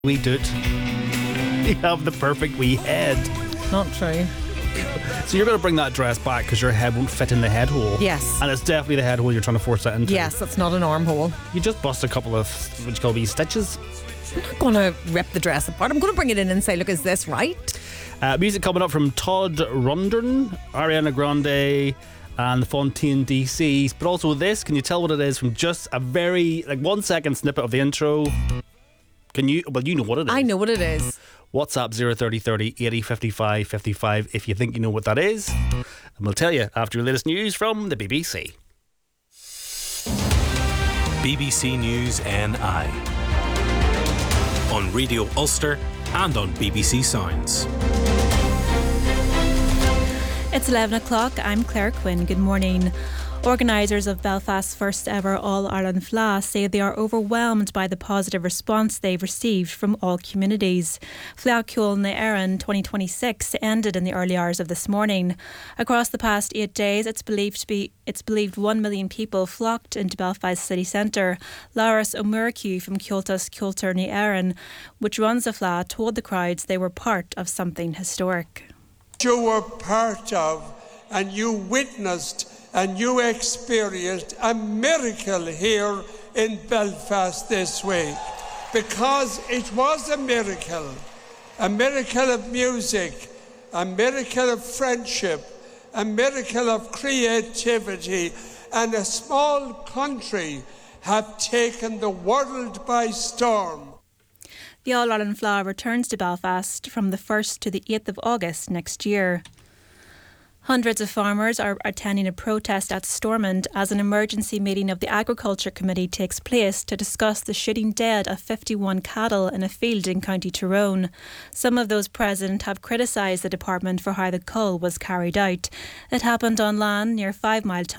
wee doot. You have the perfect wee head. Not true. So you're going to bring that dress back because your head won't fit in the head hole. Yes. And it's definitely the head hole you're trying to force it into. Yes, that's not an armhole. You just bust a couple of, what you call these, stitches. I'm not going to rip the dress apart. I'm going to bring it in and say, look, is this right? Music coming up from Todd Rundgren, Ariana Grande and the Fontaine DCs. But also this, can you tell what it is from just a very, 1 second snippet of the intro? Can you? Well, you know what it is. I know what it is. WhatsApp 03030 80 55 55 if you think you know what that is. And we'll tell you after your latest news from the BBC. BBC News NI on Radio Ulster and on BBC Sounds. It's 11 o'clock. I'm Claire Quinn. Good morning. Organisers of Belfast's first ever All-Ireland Fleadh say they are overwhelmed by the positive response they've received from all communities. Fleadh Cheoil na Éireann 2026 ended in the early hours of this morning. Across the past 8 days, it's believed 1 million people flocked into Belfast city centre. Laris O'Murky from Ceoltas Ceoltar na Éireann, which runs the Fleadh, told the crowds they were part of something historic. You were part of, and you witnessed and you experienced a miracle here in Belfast this week, because it was a miracle of music, a miracle of friendship, a miracle of creativity, and a small country have taken the world by storm. The All-Ireland Fleadh returns to Belfast from the 1st to the 8th of August next year. Hundreds of farmers are attending a protest at Stormont as an emergency meeting of the Agriculture Committee takes place to discuss the shooting dead of 51 cattle in a field in County Tyrone. Some of those present have criticised the department for how the cull was carried out. It happened on land near 5 Mile Tunnel